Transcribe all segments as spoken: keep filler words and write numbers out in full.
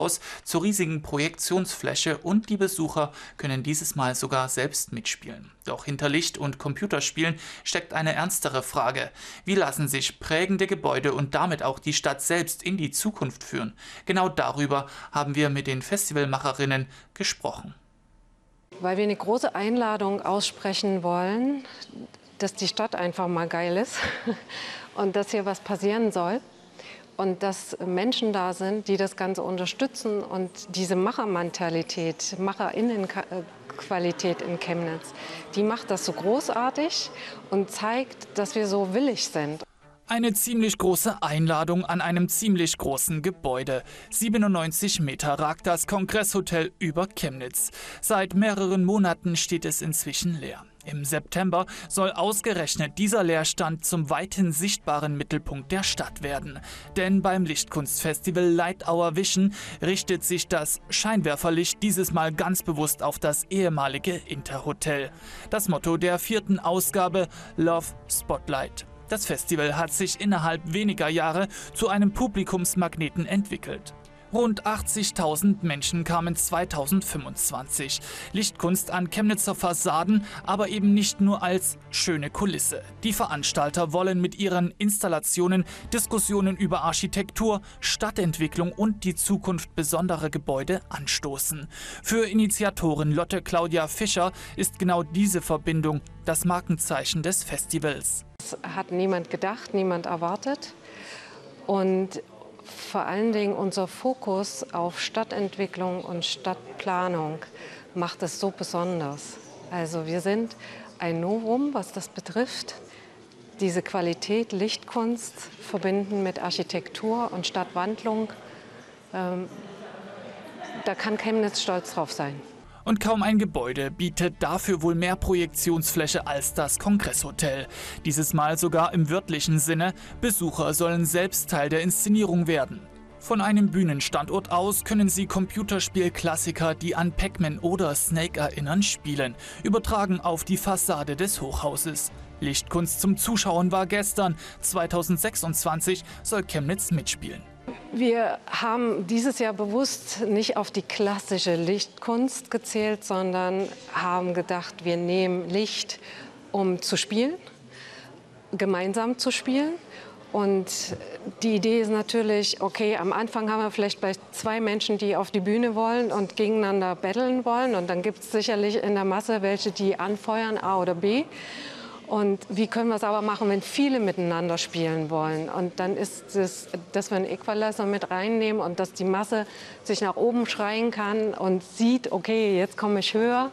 zur riesigen Projektionsfläche und die Besucher können dieses Mal sogar selbst mitspielen. Doch hinter Licht- und Computerspielen steckt eine ernstere Frage. Wie lassen sich prägende Gebäude und damit auch die Stadt selbst in die Zukunft führen? Genau darüber haben wir mit den Festivalmacherinnen gesprochen. Weil wir eine große Einladung aussprechen wollen, dass die Stadt einfach mal geil ist und dass hier was passieren soll. Und dass Menschen da sind, die das Ganze unterstützen und diese Machermentalität, Macherinnenqualität in Chemnitz, die macht das so großartig und zeigt, dass wir so willig sind. Eine ziemlich große Einladung an einem ziemlich großen Gebäude. siebenundneunzig Meter ragt das Kongresshotel über Chemnitz. Seit mehreren Monaten steht es inzwischen leer. Im September soll ausgerechnet dieser Leerstand zum weithin sichtbaren Mittelpunkt der Stadt werden. Denn beim Lichtkunstfestival Light Our Vision richtet sich das Scheinwerferlicht dieses Mal ganz bewusst auf das ehemalige Interhotel. Das Motto der vierten Ausgabe: Love Spotlight. Das Festival hat sich innerhalb weniger Jahre zu einem Publikumsmagneten entwickelt. Rund achtzigtausend Menschen kamen zweitausendfünfundzwanzig. Lichtkunst an Chemnitzer Fassaden, aber eben nicht nur als schöne Kulisse. Die Veranstalter wollen mit ihren Installationen Diskussionen über Architektur, Stadtentwicklung und die Zukunft besonderer Gebäude anstoßen. Für Initiatorin Lotte Claudia Fischer ist genau diese Verbindung das Markenzeichen des Festivals. Das hat niemand gedacht, niemand erwartet. Und vor allen Dingen unser Fokus auf Stadtentwicklung und Stadtplanung macht es so besonders. Also wir sind ein Novum, was das betrifft. Diese Qualität Lichtkunst verbinden mit Architektur und Stadtwandlung. Ähm, da kann Chemnitz stolz drauf sein. Und kaum ein Gebäude bietet dafür wohl mehr Projektionsfläche als das Kongresshotel. Dieses Mal sogar im wörtlichen Sinne: Besucher sollen selbst Teil der Inszenierung werden. Von einem Bühnenstandort aus können sie Computerspielklassiker, die an Pac-Man oder Snake erinnern, spielen, übertragen auf die Fassade des Hochhauses. Lichtkunst zum Zuschauen war gestern. zweitausendsechsundzwanzig soll Chemnitz mitspielen. Wir haben dieses Jahr bewusst nicht auf die klassische Lichtkunst gezählt, sondern haben gedacht, wir nehmen Licht, um zu spielen, gemeinsam zu spielen. Und die Idee ist natürlich, okay, am Anfang haben wir vielleicht bei zwei Menschen, die auf die Bühne wollen und gegeneinander battlen wollen. Und dann gibt es sicherlich in der Masse welche, die anfeuern, A oder B. Und wie können wir es aber machen, wenn viele miteinander spielen wollen? Und dann ist es, dass wir einen Equalizer mit reinnehmen und dass die Masse sich nach oben schreien kann und sieht, okay, jetzt komme ich höher.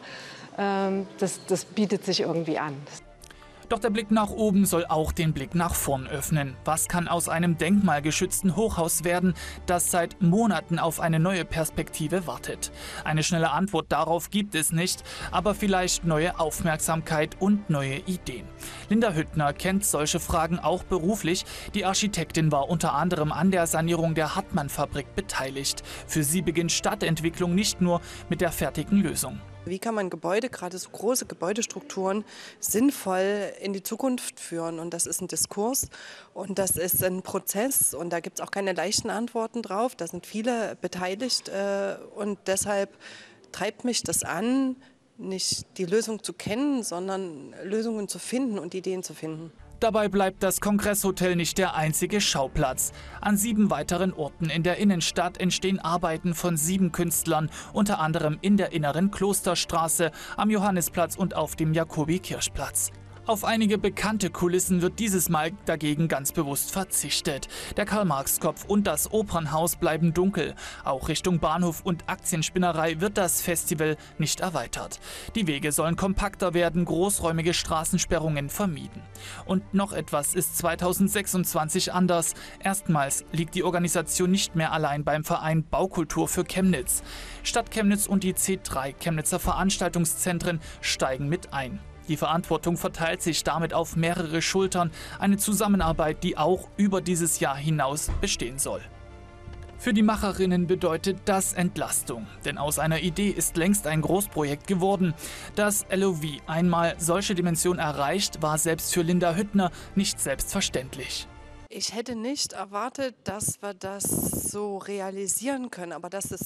Das, das bietet sich irgendwie an. Doch der Blick nach oben soll auch den Blick nach vorn öffnen. Was kann aus einem denkmalgeschützten Hochhaus werden, das seit Monaten auf eine neue Perspektive wartet? Eine schnelle Antwort darauf gibt es nicht, aber vielleicht neue Aufmerksamkeit und neue Ideen. Linda Hüttner kennt solche Fragen auch beruflich. Die Architektin war unter anderem an der Sanierung der Hartmann-Fabrik beteiligt. Für sie beginnt Stadtentwicklung nicht nur mit der fertigen Lösung. Wie kann man Gebäude, gerade so große Gebäudestrukturen, sinnvoll in die Zukunft führen? Und das ist ein Diskurs und das ist ein Prozess und da gibt es auch keine leichten Antworten drauf. Da sind viele beteiligt und deshalb treibt mich das an, nicht die Lösung zu kennen, sondern Lösungen zu finden und Ideen zu finden. Dabei bleibt das Kongresshotel nicht der einzige Schauplatz. An sieben weiteren Orten in der Innenstadt entstehen Arbeiten von sieben Künstlern, unter anderem in der inneren Klosterstraße, am Johannisplatz und auf dem Jakobi-Kirchplatz. Auf einige bekannte Kulissen wird dieses Mal dagegen ganz bewusst verzichtet. Der Karl-Marx-Kopf und das Opernhaus bleiben dunkel. Auch Richtung Bahnhof und Aktienspinnerei wird das Festival nicht erweitert. Die Wege sollen kompakter werden, großräumige Straßensperrungen vermieden. Und noch etwas ist zweitausendsechsundzwanzig anders. Erstmals liegt die Organisation nicht mehr allein beim Verein Baukultur für Chemnitz. Stadt Chemnitz und die C drei Chemnitzer Veranstaltungszentren steigen mit ein. Die Verantwortung verteilt sich damit auf mehrere Schultern, eine Zusammenarbeit, die auch über dieses Jahr hinaus bestehen soll. Für die Macherinnen bedeutet das Entlastung, denn aus einer Idee ist längst ein Großprojekt geworden. Dass L O V einmal solche Dimension erreicht, war selbst für Linda Hüttner nicht selbstverständlich. Ich hätte nicht erwartet, dass wir das so realisieren können, aber dass es